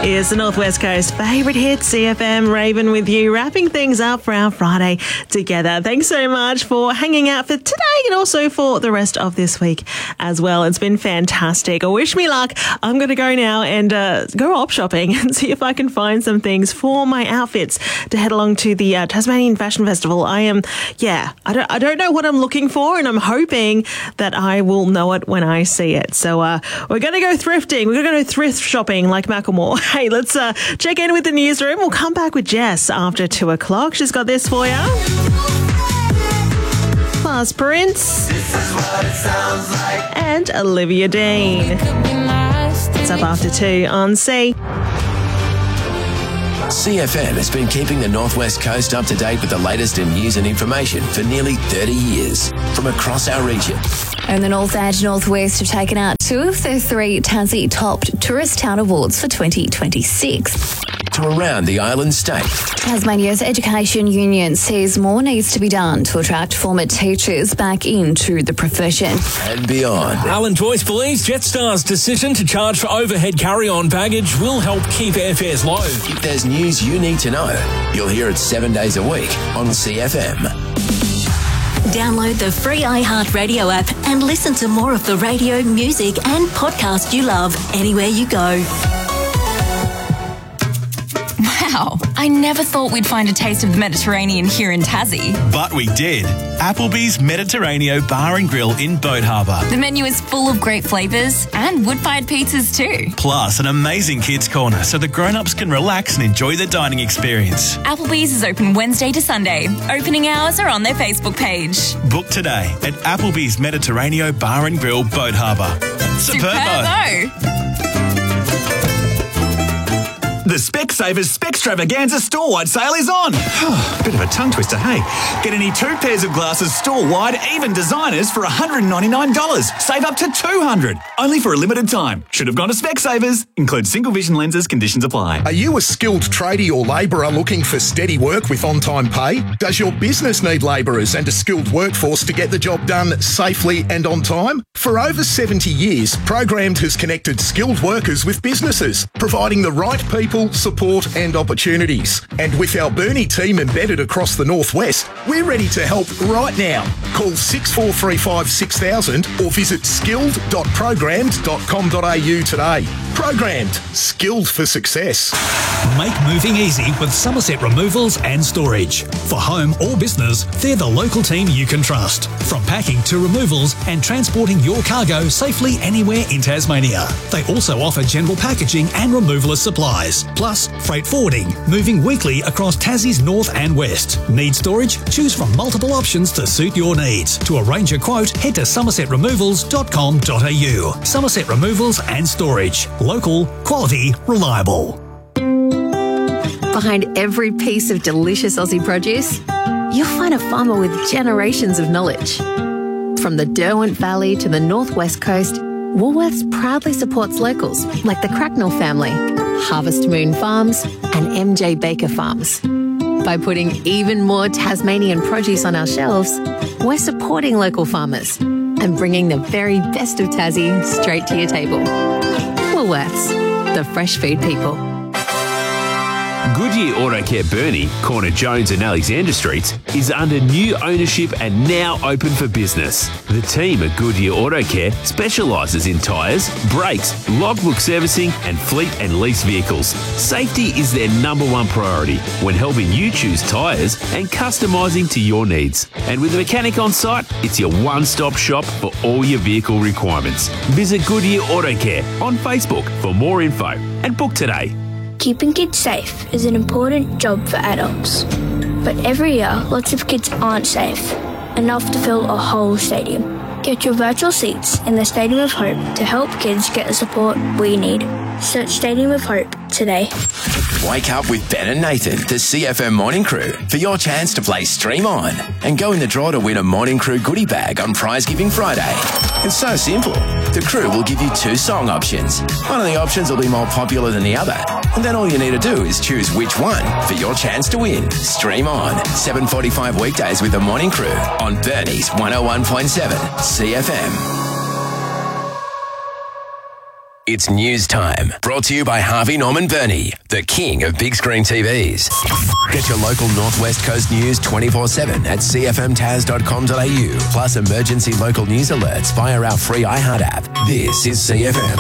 is the Northwest Coast favourite hit, CFM. Raven with you, wrapping things up for our Friday together. Thanks so much for hanging out for today and also for the rest of this week as well. It's been fantastic. Wish me luck. I'm going to go now and go op shopping and see if I can find some things for my outfits to head along to the Tasmanian Fashion Festival. I don't know what I'm looking for, and I'm hoping that I will know it when I see it. So we're going to go thrifting. We're going to go thrift shopping like Macklemore. Hey, let's check in with the newsroom. We'll come back with Jess after 2 o'clock. She's got this for you. Plus Prince and Olivia Dean. It's up after 2 on C. CFM has been keeping the Northwest Coast up to date with the latest in news and information for nearly 30 years from across our region. And the North and Northwest have taken out 2 of their 3 Tassie Top Tourist Town Awards for 2026. To around the island state. Tasmania's Education Union says more needs to be done to attract former teachers back into the profession. And beyond. Alan Joyce believes Jetstar's decision to charge for overhead carry-on baggage will help keep airfares low. If there's news you need to know, you'll hear it 7 days a week on CFM. Download the free iHeartRadio app and listen to more of the radio, music and podcast you love anywhere you go. Wow, I never thought we'd find a taste of the Mediterranean here in Tassie. But we did. Applebee's Mediterraneo Bar and Grill in Boat Harbour. The menu is full of great flavours and wood-fired pizzas too. Plus an amazing kids corner so the grown-ups can relax and enjoy the dining experience. Applebee's is open Wednesday to Sunday. Opening hours are on their Facebook page. Book today at Applebee's Mediterraneo Bar and Grill, Boat Harbour. Superbo! The Specsavers Specstravaganza store-wide sale is on. Bit of a tongue twister, hey? Get any 2 pairs of glasses store-wide, even designers, for $199. Save up to $200. Only for a limited time. Should have gone to Specsavers. Include single vision lenses. Conditions apply. Are you a skilled tradie or labourer looking for steady work with on-time pay? Does your business need labourers and a skilled workforce to get the job done safely and on time? For over 70 years, Programmed has connected skilled workers with businesses, providing the right people, support and opportunities. And with our Burnie team embedded across the Northwest, we're ready to help right now. Call 6435 6000 or visit skilled.programmed.com.au today. Programmed. Skilled for success. Make moving easy with Somerset Removals and Storage. For home or business, they're the local team you can trust. From packing to removals and transporting your cargo safely anywhere in Tasmania. They also offer general packaging and removalist supplies. Plus, freight forwarding, moving weekly across Tassie's north and west. Need storage? Choose from multiple options to suit your needs. To arrange a quote, head to somersetremovals.com.au. Somerset Removals and Storage. Local, quality, reliable. Behind every piece of delicious Aussie produce, you'll find a farmer with generations of knowledge. From the Derwent Valley to the Northwest Coast, Woolworths proudly supports locals like the Cracknell family, Harvest Moon Farms and MJ Baker Farms. By putting even more Tasmanian produce on our shelves, we're supporting local farmers and bringing the very best of Tassie straight to your table. Woolworths, the fresh food people. Goodyear Auto Care Burnie, corner Jones and Alexander Streets, is under new ownership and now open for business. The team at Goodyear Auto Care specialises in tyres, brakes, logbook servicing and fleet and lease vehicles. Safety is their #1 priority when helping you choose tyres and customising to your needs. And with a mechanic on site, it's your one-stop shop for all your vehicle requirements. Visit Goodyear Auto Care on Facebook for more info and book today. Keeping kids safe is an important job for adults. But every year, lots of kids aren't safe, enough to fill a whole stadium. Get your virtual seats in the Stadium of Hope to help kids get the support we need. Search Stadium of Hope today. Wake up with Ben and Nathan, the CFM Morning Crew, for your chance to play Stream On and go in the draw to win a Morning Crew goodie bag on Prize Giving Friday. It's so simple. The crew will give you 2 song options. One of the options will be more popular than the other. And then all you need to do is choose which one for your chance to win. Stream On, 7:45 weekdays with the Morning Crew on Burnie's 101.7 CFM. It's news time. Brought to you by Harvey Norman Burney, the king of big screen TVs. Get your local Northwest Coast news 24/7 at cfmtas.com.au. Plus emergency local news alerts via our free iHeart app. This is CFM.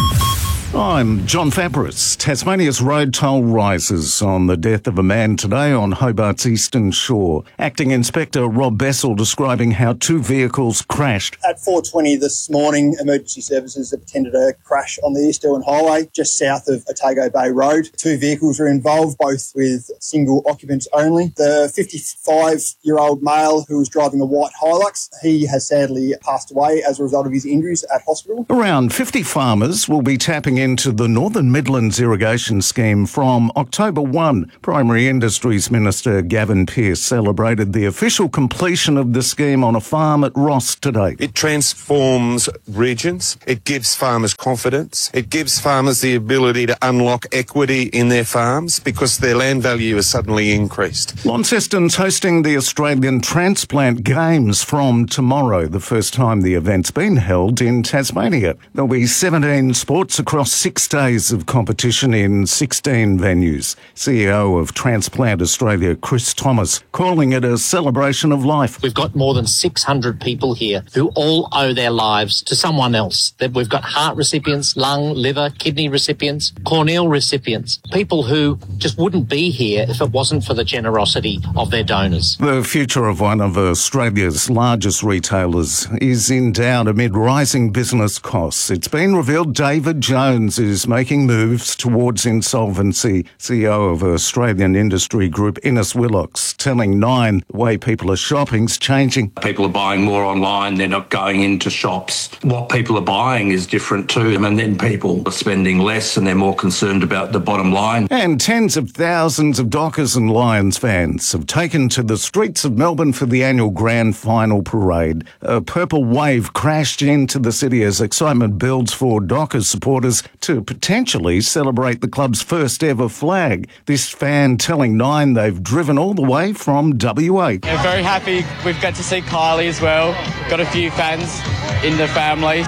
I'm John Fabris. Tasmania's road toll rises on the death of a man today on Hobart's eastern shore. Acting Inspector Rob Bessel describing how two vehicles crashed. At 4:20 this morning, emergency services attended a crash on the East Derwent Highway just south of Otago Bay Road. Two vehicles were involved, both with single occupants only. The 55-year-old male who was driving a white Hilux, he has sadly passed away as a result of his injuries at hospital. Around 50 farmers will be tapping into the Northern Midlands irrigation scheme from October 1. Primary Industries Minister Gavin Pearce celebrated the official completion of the scheme on a farm at Ross today. It transforms regions. It gives farmers confidence. It gives farmers the ability to unlock equity in their farms because their land value has suddenly increased. Launceston's hosting the Australian Transplant Games from tomorrow, the first time the event's been held in Tasmania. There'll be 17 sports across 6 days of competition in 16 venues. CEO of Transplant Australia, Chris Thomas, calling it a celebration of life. We've got more than 600 people here who all owe their lives to someone else. We've got heart recipients, lung, liver, kidney recipients, corneal recipients, people who just wouldn't be here if it wasn't for the generosity of their donors. The future of one of Australia's largest retailers is in doubt amid rising business costs. It's been revealed David Jones is making moves towards insolvency. CEO of Australian industry group Innes Willox telling Nine the way people are shopping's changing. People are buying more online, they're not going into shops. What people are buying is different to them, and then people are spending less and they're more concerned about the bottom line. And tens of thousands of Dockers and Lions fans have taken to the streets of Melbourne for the annual grand final parade. A purple wave crashed into the city as excitement builds for Dockers supporters to potentially celebrate the club's first ever flag. This fan telling Nine they've driven all the way from WA. We're very happy we've got to see Kylie as well. Got a few fans in the family.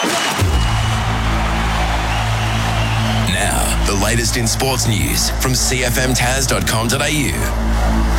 Now, the latest in sports news from cfmtas.com.au.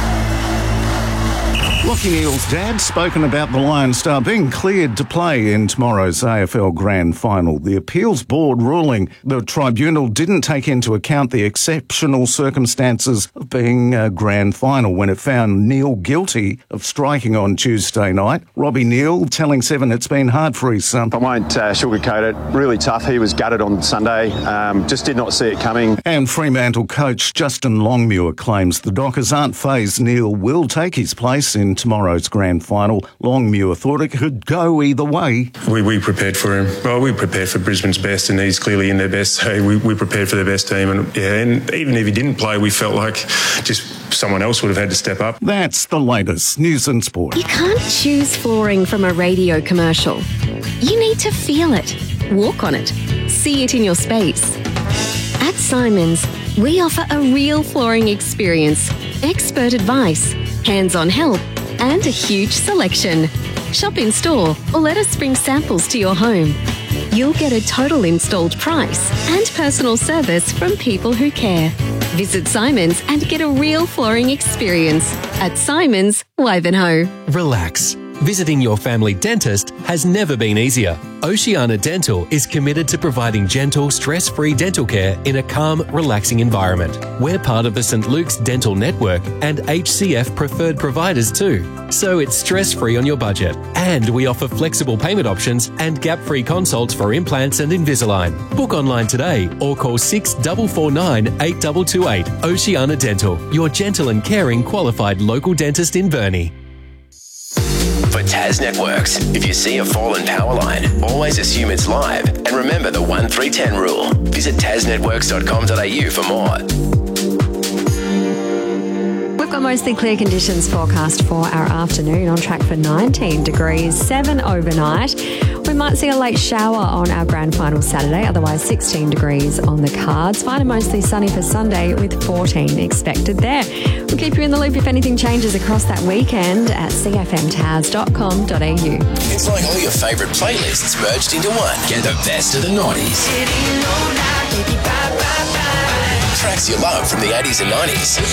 Lachie Neale's dad spoken about the Lion star being cleared to play in tomorrow's AFL Grand Final. The appeals board ruling the tribunal didn't take into account the exceptional circumstances of being a grand final when it found Neale guilty of striking on Tuesday night. Robbie Neale telling Seven it's been hard for his son. I won't sugarcoat it. Really tough. He was gutted on Sunday. Just did not see it coming. And Fremantle coach Justin Longmuir claims the Dockers aren't fazed Neale will take his place in tomorrow's grand final. Longmuir thought it could go either way. We prepared for him. Well, we prepared for Brisbane's best, and he's clearly in their best. So we prepared for their best team, and even if he didn't play, we felt like just someone else would have had to step up. That's the latest news and sport. You can't choose flooring from a radio commercial. You need to feel it, walk on it, see it in your space. At Simons, we offer a real flooring experience, expert advice, hands-on help, and a huge selection. Shop in store or let us bring samples to your home. You'll get a total installed price and personal service from people who care. Visit Simons and get a real flooring experience at Simons, Wivenhoe. Relax. Visiting your family dentist has never been easier. Oceania Dental is committed to providing gentle, stress-free dental care in a calm, relaxing environment. We're part of the St. Luke's Dental Network and HCF preferred providers too, so it's stress-free on your budget. And we offer flexible payment options and gap-free consults for implants and Invisalign. Book online today or call 6449 8228. Oceania Dental, your gentle and caring qualified local dentist in Burnie. For Tas Networks, if you see a fallen power line, always assume it's live and remember the 1-3-10 rule. Visit tasnetworks.com.au for more. We've got mostly clear conditions forecast for our afternoon, on track for 19 degrees, 7 overnight. We might see a late shower on our grand final Saturday, otherwise 16 degrees on the cards. Fine and mostly sunny for Sunday with 14 expected there. We'll keep you in the loop if anything changes across that weekend at cfmtowers.com.au. It's like all your favourite playlists merged into one. Get the best of the 90s. Tracks you love from the 80s and 90s.